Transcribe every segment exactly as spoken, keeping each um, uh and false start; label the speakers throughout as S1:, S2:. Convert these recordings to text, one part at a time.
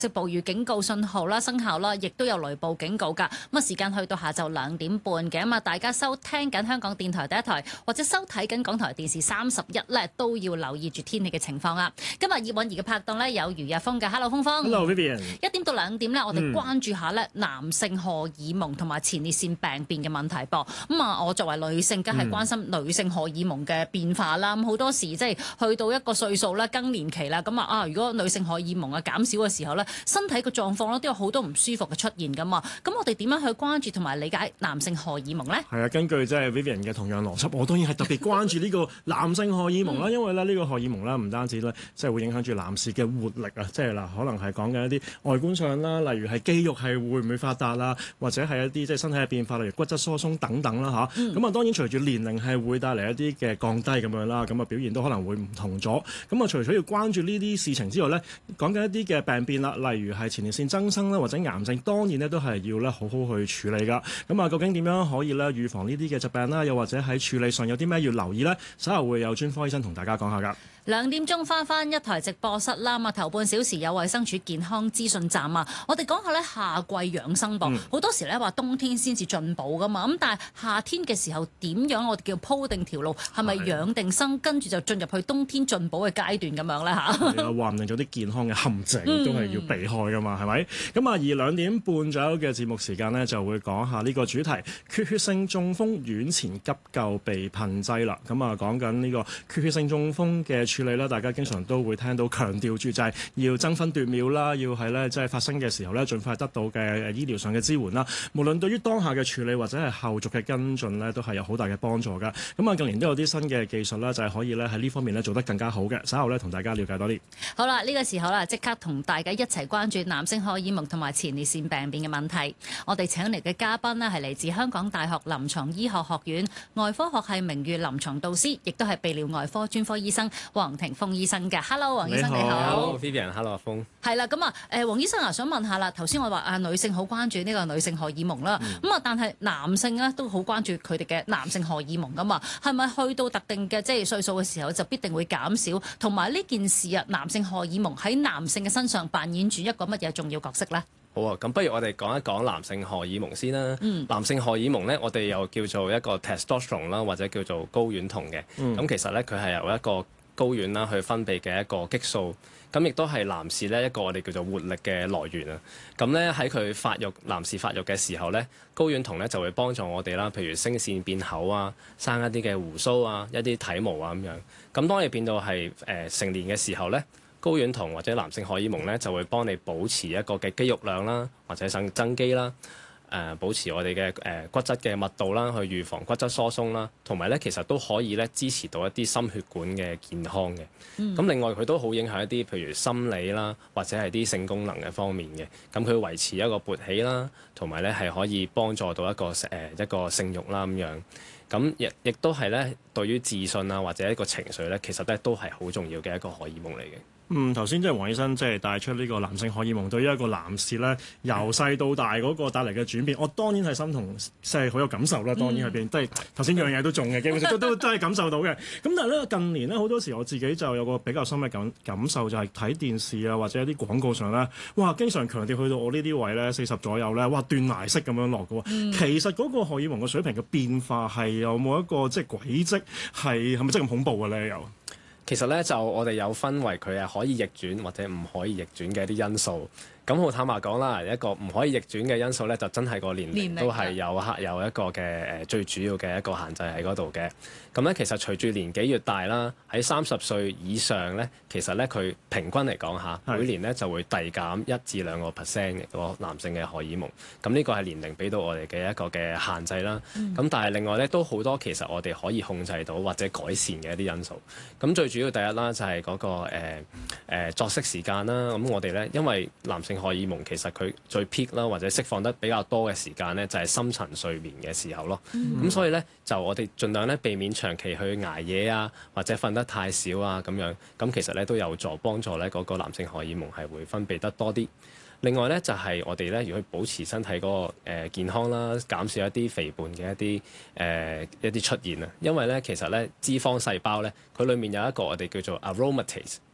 S1: 即暴雨警告信號啦生效啦，亦都有雷暴警告㗎。咁啊時間去到下晝兩點半嘅，咁啊大家收聽緊香港電台第一台或者收睇緊港台電視三十一咧，都要留意住天氣嘅情況啊。今日葉韻儀嘅拍檔咧有余日峰嘅 ，Hello 峰峰。
S2: Hello Vivian。
S1: 一點到兩點咧，我哋關注下咧男性荷爾蒙同埋前列腺病變嘅問題噃。咁啊，我作為女性，梗係關心女性荷爾蒙嘅變化啦。咁好多時即係去到一個歲數啦，更年期啦，咁啊啊，如果女性荷爾蒙啊減少嘅時候咧，身體嘅狀況咧都有好多唔舒服嘅出現噶嘛。咁我哋點樣去關注同埋理解男性荷爾蒙咧？
S2: 係啊，根據即係 Vivian 嘅同樣邏輯，我當然係特別關注呢個男性荷爾蒙啦，因為咧呢個荷爾蒙咧唔單止咧即係會影響住男士嘅活力啊，即係嗱可能係講緊一啲外觀上啦，例如係肌肉係會唔會發達啦，或者係一啲即係身體嘅變化，例如骨質疏鬆等等啦吓，咁啊、嗯、當然隨住年齡係會帶嚟一啲嘅降低咁樣啦，咁啊表現都可能會唔同咗。咁啊除咗要關注呢啲事情之外咧，講緊一啲嘅病變啦，例如係前列腺增生啦或者癌症，當然咧都係要咧好好去處理噶。咁啊究竟點樣可以咧預防呢啲嘅疾病啦？又或者喺處理上有啲咩要留意咧？稍後會有專科醫生同大家講下噶。
S1: 兩點鐘翻翻一台直播室啦，嘛頭半小時有衛生署健康資訊站啊，我哋講下咧夏季養生噃，好、嗯、多時咧話冬天先至進補噶嘛，咁但係夏天嘅時候點樣我哋叫鋪定條路，係咪養定生，跟住就進入去冬天進補嘅階段咁樣咧嚇？係啊，
S2: 話唔定有啲健康嘅陷阱都係要避開噶嘛，係咪、嗯？咁啊，而兩點半左右嘅節目時間呢，就會講下呢個主題：缺血性中風院前急救避噴劑啦。咁啊，講緊呢個缺血性中風嘅處理啦，大家經常都會聽到強調住就係要爭分奪秒啦，要係咧即係發生嘅時候咧，盡快得到嘅醫療上嘅支援啦。無論對於當下嘅處理或者係後續嘅跟進咧，都係有好大嘅幫助㗎。咁啊，近年都有啲新嘅技術啦，就係可以咧喺呢方面咧做得更加好嘅。稍後咧同大家了解多啲。好啦，
S1: 呢個時候啦，即刻同大家一齊關注男性荷爾蒙同埋前列腺病變嘅問題。我哋請嚟嘅嘉賓呢係嚟自香港大學臨床醫學學院外科學系名譽臨床導師，亦都係泌尿外科專科醫生黃庭鋒醫生嘅。Hello， 黃醫生你好。
S3: Hello，Vivian，Hello， 阿鋒。
S1: 係啦，咁啊，誒，黃醫生啊，想問下啦，頭先我話啊，女性好關注呢個女性荷爾蒙啦，咁啊、嗯，但係男性咧都好關注佢哋嘅男性荷爾蒙噶嘛，係咪去到特定嘅即係歲數嘅時候就必定會減少？同埋呢件事啊，男性荷爾蒙喺男性嘅身上扮演住一個乜嘢重要角色咧？
S3: 好啊，咁不如我哋講一講男性荷爾蒙先啦。嗯、男性荷爾蒙咧，我哋又叫做一個 testosterone 啦，或者叫做睾丸酮嘅。咁、嗯、其實咧，佢係由一個睾丸啦去分泌嘅一個激素，咁亦都係男士咧一個我哋叫做活力嘅來源啊。咁咧喺佢發育，男士發育嘅時候咧，睾丸酮咧就會幫助我哋啦，譬如聲線變厚啊，生一啲嘅鬍鬚啊，一啲體毛啊咁樣。咁當你變到係誒、呃、成年嘅時候咧，睾丸酮或者男性荷爾蒙咧就會幫你保持一個嘅肌肉量啦，或者增增肌啦。誒、呃、保持我哋嘅誒骨質嘅密度啦，去預防骨質疏鬆啦，同埋咧其實都可以咧支持到一啲心血管嘅健康嘅。咁、嗯、另外佢都好影響一啲譬如心理啦，或者係啲性功能嘅方面嘅。咁佢維持一個勃起啦，同埋咧係可以幫助到一個誒、呃、一個性慾啦咁樣。咁亦亦都係咧對於自信啊或者一個情緒咧，其實咧都係好重要嘅一個荷爾蒙嚟嘅。
S2: 嗯，頭先即係黃醫生即係帶出呢個男性荷爾蒙對於一個男士咧由細到大嗰個帶嚟嘅轉變，我當然係心同即係好有感受啦。當然係變，即係頭先樣嘢都中嘅，基本上都都真係感受到嘅。咁但係咧近年咧好多時我自己就有個比較深嘅感感受，就係睇電視啊或者一啲廣告上咧，哇經常強調去到我呢啲位咧四十左右咧，哇斷崖式咁樣落嘅喎。嗯、其實嗰個荷爾蒙嘅水平嘅變化係有冇一個即係軌跡係係咪真係咁恐怖嘅咧？又？
S3: 其實咧就我哋有分為佢係可以逆轉或者唔可以逆轉嘅一啲因素。咁好坦白講啦，一個唔可以逆轉嘅因素咧，就真係個年齡都係有客有一個嘅誒最主要嘅一個限制喺嗰度嘅。咁咧其實隨住年紀越大啦，喺三十歲以上咧，其實咧佢平均嚟講下，每年咧就會遞減一至兩個 percent 嘅個男性嘅荷爾蒙。咁呢個係年齡俾到我哋嘅一個嘅限制啦。咁、嗯、但係另外咧都好多其實我哋可以控制到或者改善嘅一啲因素。咁最主要第一啦就係嗰、那個誒誒、呃呃、作息時間啦。咁我哋咧因為男性荷爾蒙其實佢最 peak 啦，或者釋放得比較多嘅時間咧，就係深層睡眠嘅時候咯。咁、嗯、所以咧，就我哋盡量咧避免長期去捱夜啊，或者瞓得太少啊咁樣。咁其實咧都有助幫助咧嗰個男性荷爾蒙係會分泌得多啲。另外咧就係、是、我哋咧，如果保持身體嗰、那個誒、呃、健康啦，減少一啲肥胖嘅一啲誒、呃、一啲出現啊。因為咧其實咧脂肪細胞咧，佢裡面有一個我哋叫做 aromatase。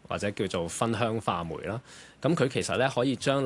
S3: 或者叫做芬香化酶啦。咁佢其實咧可以將